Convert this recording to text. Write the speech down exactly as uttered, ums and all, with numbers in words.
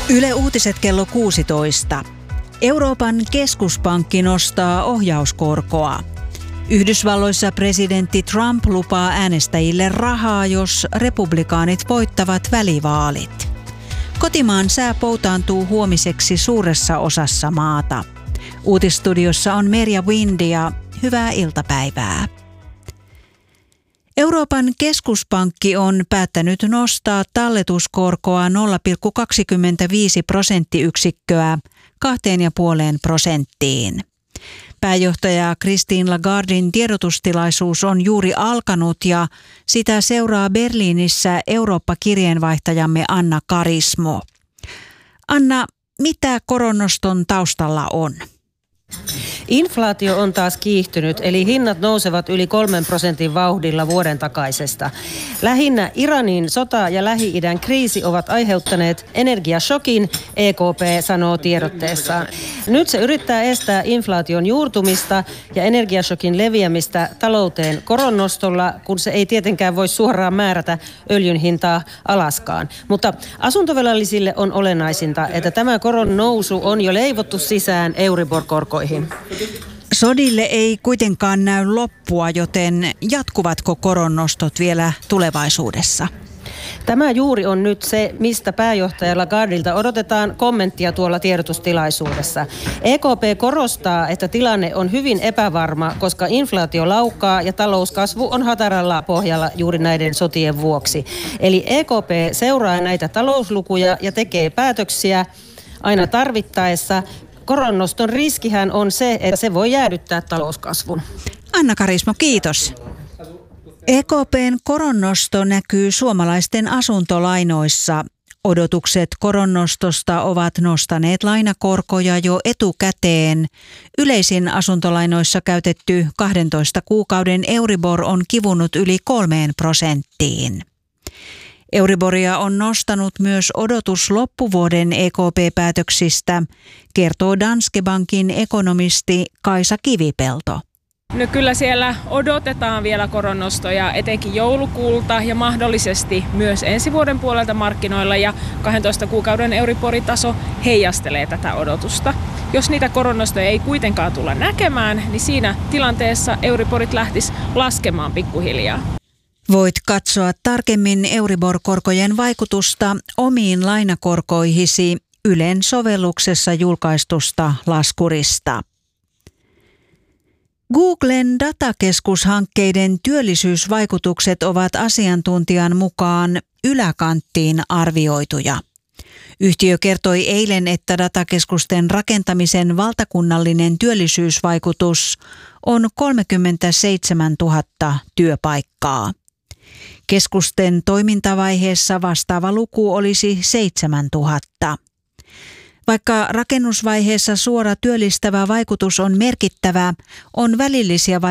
Yle Uutiset kello kuusitoista. Euroopan keskuspankki nostaa ohjauskorkoa. Yhdysvalloissa presidentti Trump lupaa äänestäjille rahaa, jos republikaanit voittavat välivaalit. Kotimaan sää poutaantuu huomiseksi suuressa osassa maata. Uutisstudiossa on Merja Windi ja hyvää iltapäivää. Euroopan keskuspankki on päättänyt nostaa talletuskorkoa nolla pilkku kaksikymmentäviisi prosenttiyksikköä kahteen ja puoleen prosenttiin. Pääjohtaja Christine Lagardin tiedotustilaisuus on juuri alkanut ja sitä seuraa Berliinissä Eurooppa-kirjeenvaihtajamme Anna Karismo. Anna, mitä koronnoston taustalla on? Inflaatio on taas kiihtynyt, eli hinnat nousevat yli kolmen prosentin vauhdilla vuoden takaisesta. Lähinnä Iranin sota ja Lähi-idän kriisi ovat aiheuttaneet energiashokin, E K P sanoo tiedotteessaan. Nyt se yrittää estää inflaation juurtumista ja energiashokin leviämistä talouteen koronnostolla, kun se ei tietenkään voi suoraan määrätä öljyn hintaa alaskaan. Mutta asuntovelallisille on olennaisinta, että tämä koron nousu on jo leivottu sisään Euribor-korkoihin. Sodille ei kuitenkaan näy loppua, joten jatkuvatko koronnostot vielä tulevaisuudessa? Tämä juuri on nyt se, mistä pääjohtaja Lagardilta odotetaan kommenttia tuolla tiedotustilaisuudessa. E K P korostaa, että tilanne on hyvin epävarma, koska inflaatio laukkaa ja talouskasvu on hataralla pohjalla juuri näiden sotien vuoksi. Eli E K P seuraa näitä talouslukuja ja tekee päätöksiä aina tarvittaessa. Koronnoston riskihän on se, että se voi jäädyttää talouskasvun. Anna Karismo, kiitos. E K P:n koronnosto näkyy suomalaisten asuntolainoissa. Odotukset koronnostosta ovat nostaneet lainakorkoja jo etukäteen. Yleisin asuntolainoissa käytetty kahdentoista kuukauden Euribor on kivunut yli kolmeen prosenttiin. Euriboria on nostanut myös odotus loppuvuoden E K P-päätöksistä, kertoo Danske Bankin ekonomisti Kaisa Kivipelto. No kyllä siellä odotetaan vielä koronnostoja etenkin joulukuulta ja mahdollisesti myös ensi vuoden puolelta markkinoilla ja kahdentoista kuukauden Euribor-taso heijastelee tätä odotusta. Jos niitä koronnostoja ei kuitenkaan tulla näkemään, niin siinä tilanteessa Euriborit lähtis laskemaan pikkuhiljaa. Voit katsoa tarkemmin Euribor-korkojen vaikutusta omiin lainakorkoihisi Ylen sovelluksessa julkaistusta laskurista. Googlen datakeskushankkeiden työllisyysvaikutukset ovat asiantuntijan mukaan yläkanttiin arvioituja. Yhtiö kertoi eilen, että datakeskusten rakentamisen valtakunnallinen työllisyysvaikutus on kolmekymmentäseitsemäntuhatta työpaikkaa. Keskusten toimintavaiheessa vastaava luku olisi seitsemäntuhatta. Vaikka rakennusvaiheessa suora työllistävä vaikutus on merkittävä, on välillisiä vaikutuksia